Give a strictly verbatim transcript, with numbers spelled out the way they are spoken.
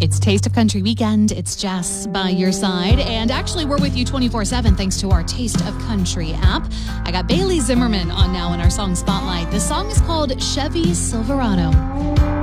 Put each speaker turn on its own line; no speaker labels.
It's Taste of Country Weekend. It's Jess by your side. And actually, we're with you twenty-four seven thanks to our Taste of Country app. I got Bailey Zimmerman on now in our song Spotlight. The song is called Chevy Silverado.